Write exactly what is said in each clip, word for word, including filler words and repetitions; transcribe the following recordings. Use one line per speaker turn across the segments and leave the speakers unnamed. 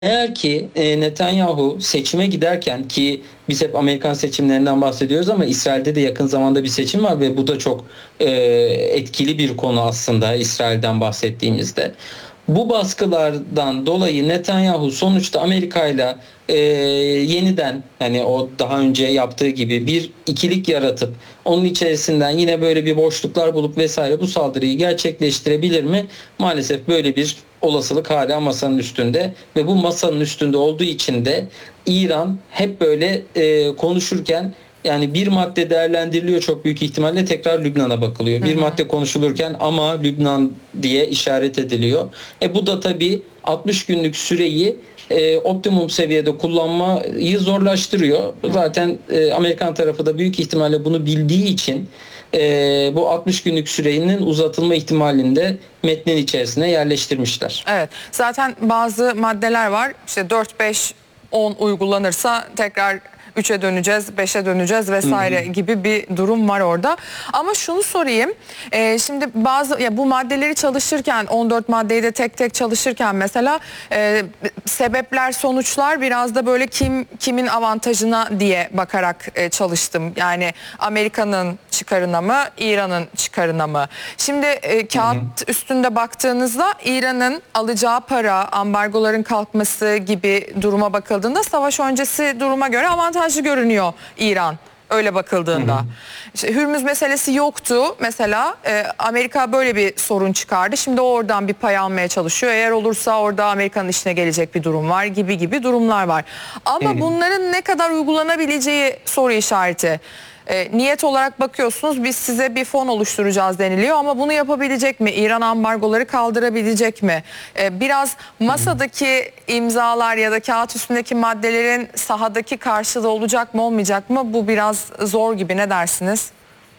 Eğer ki e, Netanyahu seçime giderken, ki biz hep Amerikan seçimlerinden bahsediyoruz ama İsrail'de de yakın zamanda bir seçim var ve bu da çok e, etkili bir konu aslında İsrail'den bahsettiğimizde. Bu baskılardan dolayı Netanyahu sonuçta Amerika'yla e, yeniden, hani o daha önce yaptığı gibi bir ikilik yaratıp onun içerisinden yine böyle bir boşluklar bulup vesaire bu saldırıyı gerçekleştirebilir mi? Maalesef böyle bir olasılık hala masanın üstünde ve bu masanın üstünde olduğu için de İran hep böyle e, konuşurken, yani bir madde değerlendiriliyor, çok büyük ihtimalle tekrar Lübnan'a bakılıyor.
Hı
Bir
hı.
madde konuşulurken ama Lübnan diye işaret ediliyor. E bu da tabii altmış günlük süreyi e, optimum seviyede kullanmayı zorlaştırıyor. Zaten e, Amerikan tarafı da büyük ihtimalle bunu bildiği için e, bu altmış günlük sürenin uzatılma ihtimalini de metnin içerisine yerleştirmişler.
Evet. Zaten bazı maddeler var. İşte dört, beş, on uygulanırsa tekrar üçe döneceğiz, beşe döneceğiz vesaire gibi bir durum var orada. Ama şunu sorayım. Ee, şimdi bazı ya bu maddeleri çalışırken, on dört maddeyi de tek tek çalışırken mesela e, sebepler, sonuçlar biraz da böyle kim kimin avantajına diye bakarak e, çalıştım. Yani Amerika'nın çıkarına mı, İran'ın çıkarına mı? Şimdi e, kağıt üstünde baktığınızda İran'ın alacağı para, ambargoların kalkması gibi duruma bakıldığında savaş öncesi duruma göre avantajlı görünüyor İran. Öyle bakıldığında. Hı hı. İşte Hürmüz meselesi yoktu. Mesela e, Amerika böyle bir sorun çıkardı. Şimdi oradan bir pay almaya çalışıyor. Eğer olursa orada Amerika'nın işine gelecek bir durum var gibi gibi durumlar var. Ama hı hı. bunların ne kadar uygulanabileceği soru işareti. E, niyet olarak bakıyorsunuz, biz size bir fon oluşturacağız deniliyor ama bunu yapabilecek mi? İran ambargoları kaldırabilecek mi? E, biraz masadaki imzalar ya da kağıt üstündeki maddelerin sahadaki karşılığı olacak mı olmayacak mı? Bu biraz zor gibi, ne dersiniz?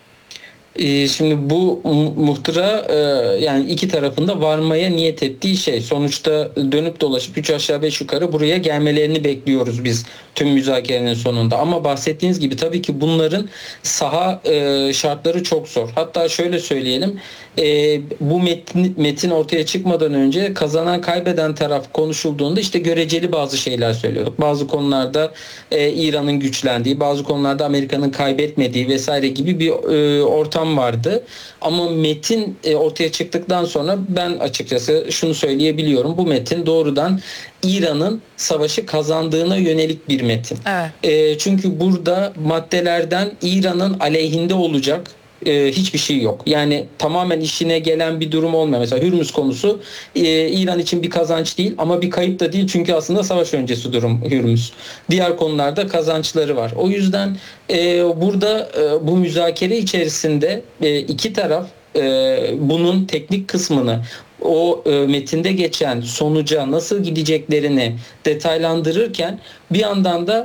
Ee, Şimdi bu mu- muhtıra, e, yani iki tarafında varmaya niyet ettiği şey. Sonuçta dönüp dolaşıp üç aşağı beş yukarı buraya gelmelerini bekliyoruz biz tüm müzakerenin sonunda. Ama bahsettiğiniz gibi tabii ki bunların saha e, şartları çok zor. Hatta şöyle söyleyelim, e, bu metin, metin ortaya çıkmadan önce kazanan kaybeden taraf konuşulduğunda işte göreceli bazı şeyler söylüyorduk. Bazı konularda e, İran'ın güçlendiği, bazı konularda Amerika'nın kaybetmediği vesaire gibi bir e, ortam vardı. Ama metin e, ortaya çıktıktan sonra ben açıkçası şunu söyleyebiliyorum. Bu metin doğrudan İran'ın savaşı kazandığına yönelik bir metin.
Evet.
E, çünkü burada maddelerden İran'ın aleyhinde olacak e, hiçbir şey yok. Yani tamamen işine gelen bir durum olmuyor. Mesela Hürmüz konusu e, İran için bir kazanç değil ama bir kayıp da değil, çünkü aslında savaş öncesi durum Hürmüz. Diğer konularda kazançları var. O yüzden e, burada e, bu müzakere içerisinde e, iki taraf e, bunun teknik kısmını, o e, metinde geçen sonuca nasıl gideceklerini detaylandırırken bir yandan da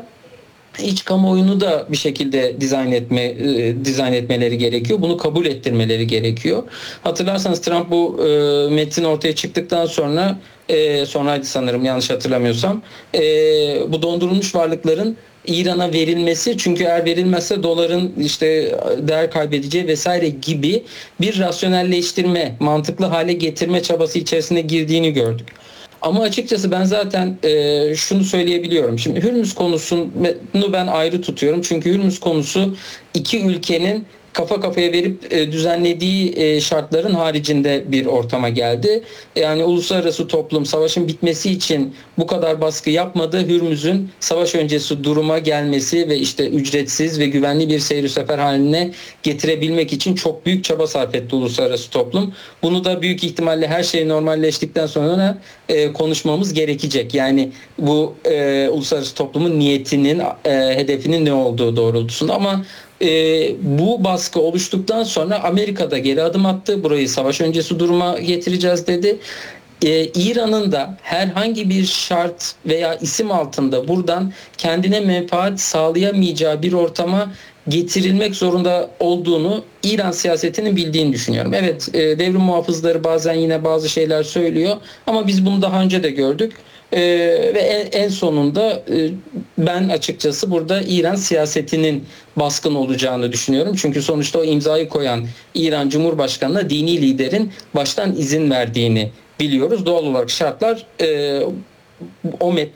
iç kamuoyunu da bir şekilde dizayn etme e, dizayn etmeleri gerekiyor. Bunu kabul ettirmeleri gerekiyor. Hatırlarsanız Trump bu e, metin ortaya çıktıktan sonra e, sonraydı sanırım, yanlış hatırlamıyorsam. E, bu dondurulmuş varlıkların İran'a verilmesi, çünkü eğer verilmezse doların işte değer kaybedeceği vesaire gibi bir rasyonelleştirme, mantıklı hale getirme çabası içerisine girdiğini gördük. Ama açıkçası ben zaten e, şunu söyleyebiliyorum. Şimdi Hürmüz konusunu ben ayrı tutuyorum. Çünkü Hürmüz konusu iki ülkenin kafa kafaya verip e, düzenlediği e, şartların haricinde bir ortama geldi. Yani uluslararası toplum savaşın bitmesi için bu kadar baskı yapmadı. Hürmüz'ün savaş öncesi duruma gelmesi ve işte ücretsiz ve güvenli bir seyir sefer haline getirebilmek için çok büyük çaba sarf etti uluslararası toplum. Bunu da büyük ihtimalle her şey normalleştikten sonra e, konuşmamız gerekecek. Yani bu e, uluslararası toplumun niyetinin, e, hedefinin ne olduğu doğrultusunda. Ama e, bu baskı oluştuktan sonra Amerika'da geri adım attı. Burayı savaş öncesi duruma getireceğiz dedi. Ee, İran'ın da herhangi bir şart veya isim altında buradan kendine menfaat sağlayamayacağı bir ortama getirilmek zorunda olduğunu İran siyasetinin bildiğini düşünüyorum. Evet, e, devrim muhafızları bazen yine bazı şeyler söylüyor ama biz bunu daha önce de gördük. Ee, ve en, en sonunda e, ben açıkçası burada İran siyasetinin baskın olacağını düşünüyorum. Çünkü sonuçta o imzayı koyan İran Cumhurbaşkanı'na dini liderin baştan izin verdiğini biliyoruz. Doğal olarak şartlar e, o metni